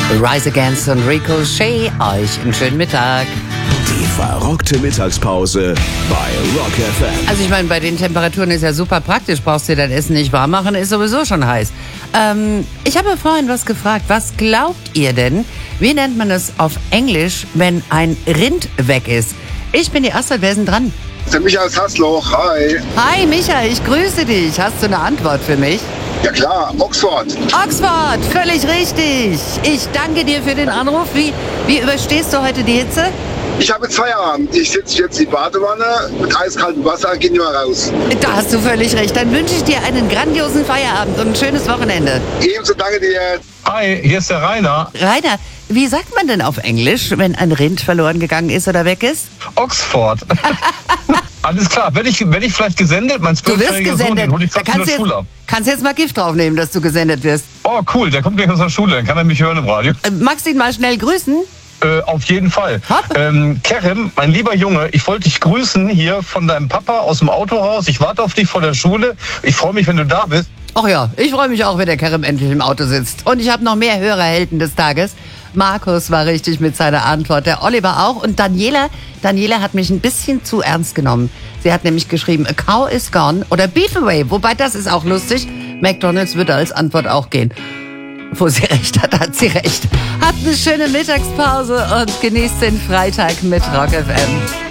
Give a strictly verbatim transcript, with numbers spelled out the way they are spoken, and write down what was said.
Rise Against und Ricochet, euch einen schönen Mittag. Die verrockte Mittagspause bei Rock F M. Also ich meine, bei den Temperaturen ist ja super praktisch. Brauchst dir dein Essen nicht warm machen, ist sowieso schon heiß. Ähm, ich habe vorhin was gefragt. Was glaubt ihr denn, wie nennt man es auf Englisch, wenn ein Rind weg ist? Ich bin die Astrid, wer ist denn dran? Der Michael aus Hasloch, hi. Hi Micha, ich grüße dich. Hast du eine Antwort für mich? Ja klar, Oxford. Oxford, völlig richtig. Ich danke dir für den Anruf. Wie, wie überstehst du heute die Hitze? Ich habe jetzt Feierabend. Ich sitze jetzt in die Badewanne mit eiskaltem Wasser, gehe nicht mehr raus. Da hast du völlig recht. Dann wünsche ich dir einen grandiosen Feierabend und ein schönes Wochenende. Ebenso, danke dir. Hi, hier ist der Rainer. Rainer, wie sagt man denn auf Englisch, wenn ein Rind verloren gegangen ist oder weg ist? Oxford. Alles klar, werde ich, werd ich vielleicht gesendet? Mein Du wirst zwölfjähriger Sohn, gesendet. den hole ich Da gerade von kannst, der du Schule jetzt, ab. kannst jetzt mal Gift draufnehmen, dass du gesendet wirst. Oh cool, der kommt gleich aus der Schule, dann kann er mich hören im Radio. Äh, magst du ihn mal schnell grüßen? Äh, auf jeden Fall. Hopp. Ähm, Kerem, mein lieber Junge, ich wollte dich grüßen hier von deinem Papa aus dem Autohaus. Ich warte auf dich vor der Schule. Ich freue mich, wenn du da bist. Ach ja, ich freue mich auch, wenn der Kerem endlich im Auto sitzt. Und ich habe noch mehr Hörerhelden des Tages. Markus war richtig mit seiner Antwort, der Oliver auch. Und Daniela, Daniela hat mich ein bisschen zu ernst genommen. Sie hat nämlich geschrieben, a cow is gone oder beef away. Wobei, das ist auch lustig. McDonald's würde als Antwort auch gehen. Wo sie recht hat, hat sie recht. Habt eine schöne Mittagspause und genießt den Freitag mit Rock F M.